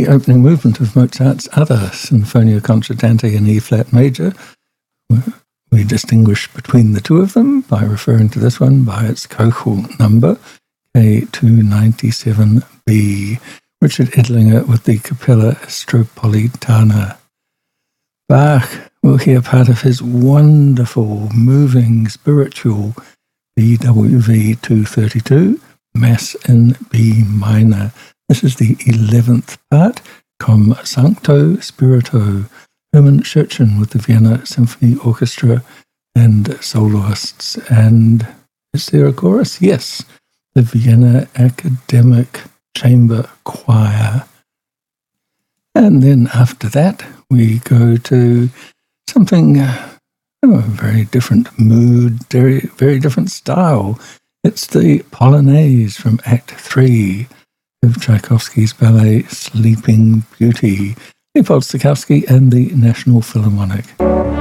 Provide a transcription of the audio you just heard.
opening movement of Mozart's other Sinfonia Concertante in E-flat major. We distinguish between the two of them by referring to this one by its Köchel number, K297B. Richard Edlinger with the Capella Astropolitana. Bach, we'll hear part of his wonderful, moving, spiritual BWV 232, Mass in B minor. This is the 11th part, Com Sancto Spirito, Hermann Scherchen with the Vienna Symphony Orchestra and soloists. And is there a chorus? Yes, the Vienna Academic Chamber Choir. And then after that, we go to something, a very different mood, very different style. It's the Polonaise from Act 3 of Tchaikovsky's ballet Sleeping Beauty, Leopold Stokowski and the National Philharmonic.